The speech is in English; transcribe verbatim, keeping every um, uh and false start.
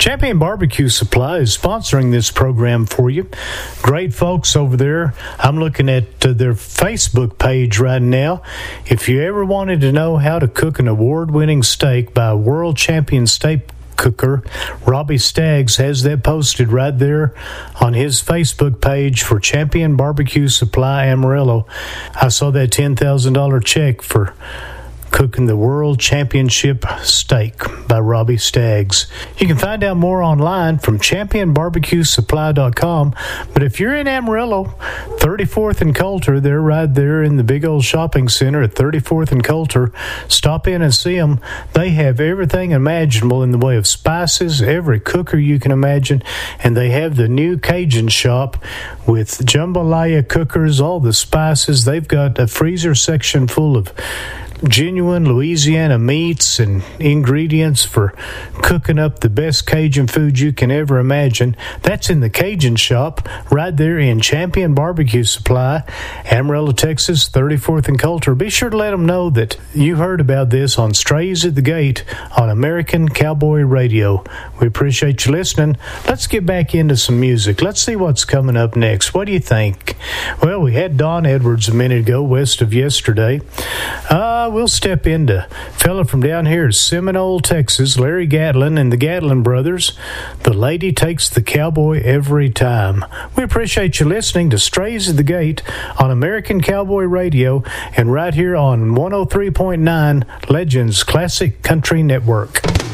Champion Barbecue Supply is sponsoring this program for you. Great folks over there. I'm looking at uh, their Facebook page right now. If you ever wanted to know how to cook an award-winning steak by a world champion steak cooker, Robbie Staggs has that posted right there on his Facebook page for Champion Barbecue Supply Amarillo. I saw that ten thousand dollars check for cooking the World Championship Steak by Robbie Staggs. You can find out more online from champion barbecue supply dot com. But if you're in Amarillo, thirty-fourth and Coulter, they're right there in the big old shopping center at thirty-fourth and Coulter. Stop in and see them. They have everything imaginable in the way of spices, every cooker you can imagine, and they have the new Cajun shop with jambalaya cookers, all the spices. They've got a freezer section full of genuine Louisiana meats and ingredients for cooking up the best Cajun food you can ever imagine. That's in the Cajun shop right there in Champion Barbecue Supply, Amarillo, Texas, thirty-fourth and Coulter. Be sure to let them know that you heard about this on Strays at the Gate on American Cowboy Radio. We appreciate you listening. Let's get back into some music. Let's see what's coming up next. What do you think? Well, we had Don Edwards a minute ago, West of Yesterday. Uh, we'll step into a fella from down here in Seminole, Texas, Larry Gatlin and the Gatlin Brothers. The Lady Takes the Cowboy Every Time. We appreciate you listening to Strays at the Gate on American Cowboy Radio and right here on one oh three point nine Legends Classic Country Network.